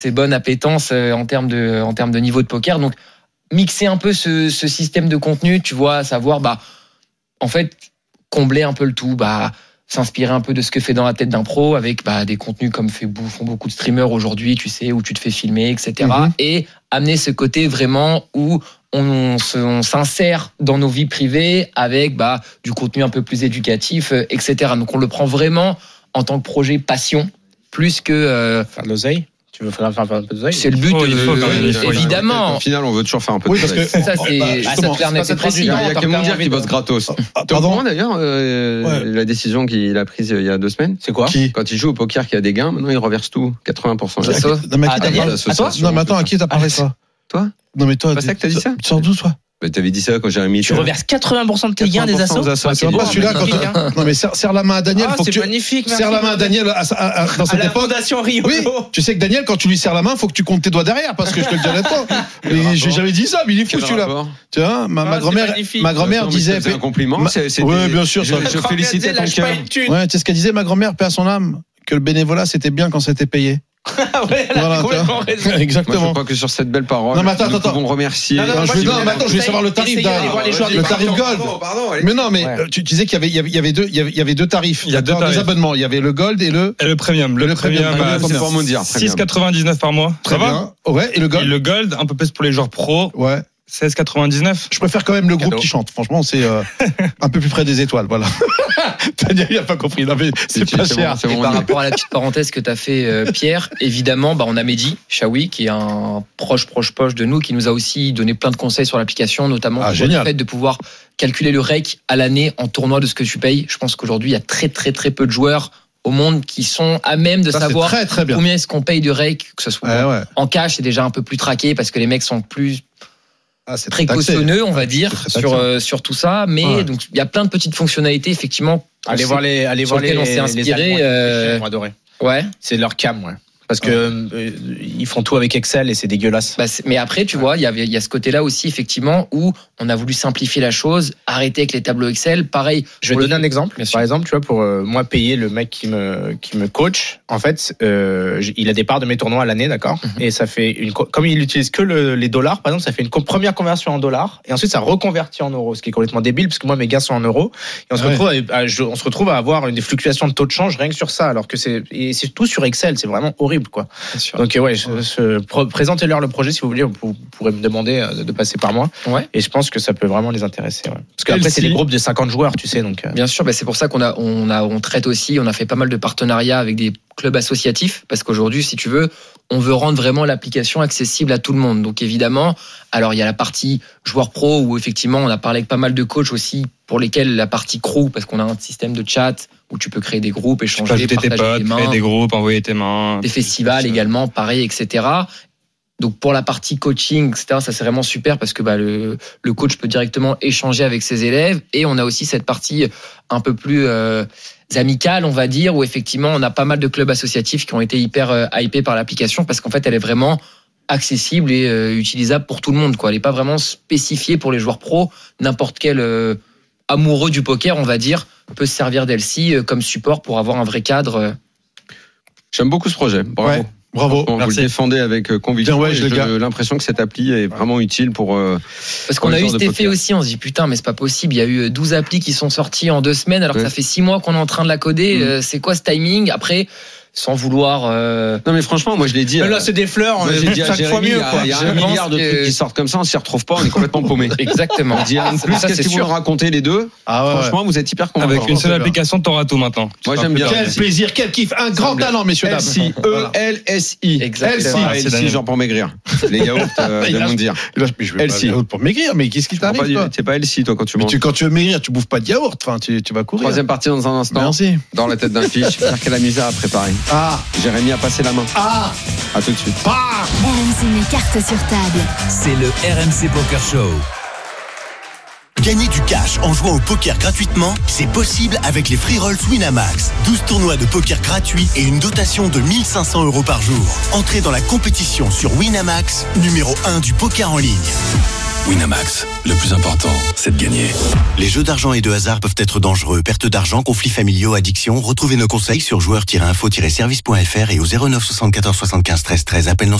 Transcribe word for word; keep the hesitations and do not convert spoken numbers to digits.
assez bonne appétence en termes de, en termes de niveau de poker. Donc, mixer un peu ce, ce système de contenu, tu vois, à savoir, bah, en fait, combler un peu le tout, bah, s'inspirer un peu de ce que fait dans la tête d'un pro avec bah, des contenus comme fait, font beaucoup de streamers aujourd'hui, tu sais, où tu te fais filmer, et cetera. Mm-hmm. Et amener ce côté vraiment où on, on, se, on s'insère dans nos vies privées avec bah, du contenu un peu plus éducatif, et cetera. Donc on le prend vraiment en tant que projet passion, plus que... Euh, faire de l'oseille. Tu veux faire, faire, faire un peu d'oseille. C'est le but, oh, il faut, euh, il faut, évidemment. Au final, on veut toujours faire un peu oui, de parce que d'oseille. Ça, c'est, bah, ça te clair, net et précis. Il y a que Mondir qui bosse gratos. Ah, T'es au courant d'ailleurs euh, ouais. la décision qu'il a prise il y a deux semaines? C'est quoi? Qui? Quand il joue au poker, qu'il y a des gains, maintenant il reverse tout, quatre-vingts pour cent. Non, mais à qui t'as parlé ça? Non, mais attends, à qui t'as parlé ça? Toi? Non, mais toi, c'est ça que t'as dit ça? Tu sors d'où, toi? Bah, t'avais dit ça quand Jérémy. Tu reverses quatre-vingts pour cent de tes gains des assos. C'est pas celui-là quand non mais serre, serre la main à Daniel. Ah, faut c'est que tu magnifique. Serre la main à Daniel à, à, à, dans cette à la époque. Fondation Rio. Oui. Tu sais que Daniel, quand tu lui serres la main, faut que tu comptes tes doigts derrière parce que je te le dirais pas. Et j'ai jamais dit ça, mais il est fou celui-là. Tu vois, ma, ma grand-mère, ma grand-mère disait. C'est un compliment. Oui, bien sûr. Je félicitais ton cœur. Ouais, tu sais ce qu'elle disait, ma grand-mère, paix à son âme, que le bénévolat c'était bien quand c'était payé. Ouais, elle a voilà, complètement raison. Exactement. Moi, je crois que sur cette belle parole, non, mais attends, nous attends. pouvons remercier. Non, non, non, je, vais, non mais attends, je vais savoir le tarif d'un, le tarif Gold. Pardon, pardon, mais non, mais ouais. tu disais qu'il y avait, il y avait deux, il y avait, il y avait deux tarifs. Il y a deux, deux abonnements. Il y avait le Gold et le. Et le Premium. Le, le Premium, premium bah, c'est pour Mondir. six quatre-vingt-dix-neuf par mois. Très bien. Ouais. Et le Gold. Et le Gold, un peu plus pour les joueurs pro. Ouais. seize quatre-vingt-dix-neuf. Je préfère quand même le groupe qui chante. Franchement, c'est euh, un peu plus près des étoiles. Voilà. Daniel, il n'a pas compris. Non, mais c'est, c'est pas c'est cher. Bon, c'est bon, et par rapport à la petite parenthèse que tu as fait, euh, Pierre, évidemment, bah, on a Mehdi Chaoui, qui est un proche, proche, proche de nous, qui nous a aussi donné plein de conseils sur l'application, notamment ah, sur le fait de pouvoir calculer le rake à l'année en tournoi de ce que tu payes. Je pense qu'aujourd'hui, il y a très, très, très peu de joueurs au monde qui sont à même de ça, savoir très, très bien. combien est-ce qu'on paye de rake, que ce soit ouais, ouais. en cash, c'est déjà un peu plus traqué parce que les mecs sont plus ah, c'est précautionneux, on va dire, sur euh, sur tout ça. Mais ouais. donc il y a plein de petites fonctionnalités effectivement. Allez voir les, allez voir les, on s'est inspiré. Les euh... adoré. Ouais. C'est leur cam, ouais. Parce que euh, ils font tout avec Excel et c'est dégueulasse. Bah, c'est, mais après, tu ouais. vois, il y a, il y a ce côté-là aussi, effectivement, où on a voulu simplifier la chose, arrêter avec les tableaux Excel. Pareil. Je vais donner un exemple. Par exemple, tu vois, pour euh, moi payer le mec qui me qui me coach, en fait, euh, il a des parts de mes tournois à l'année, d'accord. Mm-hmm. Et ça fait une comme il utilise que le, les dollars, par exemple, ça fait une co- première conversion en dollars et ensuite ça reconvertit en euros, ce qui est complètement débile parce que moi mes gains sont en euros et on se ah retrouve ouais. à, à, on se retrouve à avoir une des fluctuations de taux de change rien que sur ça, alors que c'est et c'est tout sur Excel, c'est vraiment horrible. Quoi. Donc ouais, je, je, je, présentez-leur le projet si vous voulez, vous pourrez me demander de, de passer par moi. Ouais. Et je pense que ça peut vraiment les intéresser. Ouais. Parce qu'après c'est des groupes de cinquante joueurs, tu sais. Donc. Bien sûr, bah c'est pour ça qu'on a, on a, on traite aussi, on a fait pas mal de partenariats avec des clubs associatifs, parce qu'aujourd'hui, si tu veux, on veut rendre vraiment l'application accessible à tout le monde. Donc évidemment, alors il y a la partie joueur pro où effectivement on a parlé avec pas mal de coachs aussi pour lesquels la partie crew, parce qu'on a un système de chat où tu peux créer des groupes, échanger, tu peux ajouter partager tes potes, des mains, créer des groupes, envoyer tes mains, des festivals également, pareil, et cetera. Donc pour la partie coaching, et cetera, ça c'est vraiment super parce que bah, le, le coach peut directement échanger avec ses élèves et on a aussi cette partie un peu plus euh, amicale, on va dire, où effectivement on a pas mal de clubs associatifs qui ont été hyper euh, hypés par l'application parce qu'en fait elle est vraiment accessible et euh, utilisable pour tout le monde, quoi. Elle n'est pas vraiment spécifiée pour les joueurs pros. N'importe quel euh, amoureux du poker, on va dire, peut se servir d'Elsie euh, comme support pour avoir un vrai cadre. Euh. J'aime beaucoup ce projet. Bravo. Ouais. Bravo. Vous le défendez avec conviction. Ouais, j'ai l'impression que cette appli est vraiment utile pour. Euh, Parce qu'on a eu cet effet aussi, on se dit putain, mais c'est pas possible. Il y a eu douze applis qui sont sorties en deux semaines, alors ouais. que ça fait six mois qu'on est en train de la coder. Mmh. Euh, c'est quoi ce timing? Après, sans vouloir. Euh... Non mais franchement, moi je l'ai dit. Mais là c'est des fleurs. Moi, j'ai dit à Jérémy, il y a, il y a un milliard de trucs qui sortent comme ça, on s'y retrouve pas, on est complètement paumé. Exactement. On dit en plus, ça, qu'est-ce que vous nous racontez les deux? Ah ouais, franchement, vous êtes hyper convaincants. Avec une seule application, t'auras tout maintenant. Moi j'aime bien. Quel plaisir, quel kiff, un grand talent, messieurs dames. Elsie, E L S I. Exactement. Elsie, genre pour maigrir. Les yaourts de Mondir. Elsie. Pour maigrir, mais qu'est-ce qui t'arrive? T'es pas Elsie toi quand tu manges. Quand tu veux maigrir, tu bouffes pas de yaourt. Enfin, tu vas courir. Troisième partie dans un instant. Merci. Dans la tête d'un fiche. J'espère qu'elle a misère à préparer. Ah. Jérémy a passé la main. Ah. À tout de suite. Ah. R M C met cartes sur table. C'est le R M C Poker Show. Gagner du cash en jouant au poker gratuitement, c'est possible avec les free rolls Winamax. douze tournois de poker gratuits et une dotation de mille cinq cents euros par jour. Entrez dans la compétition sur Winamax, numéro un du poker en ligne. Winamax, le plus important, c'est de gagner. Les jeux d'argent et de hasard peuvent être dangereux. Perte d'argent, conflits familiaux, addiction. Retrouvez nos conseils sur joueurs tiret info tiret service point f r et au zéro neuf soixante-quatorze soixante-quinze treize treize. Appel non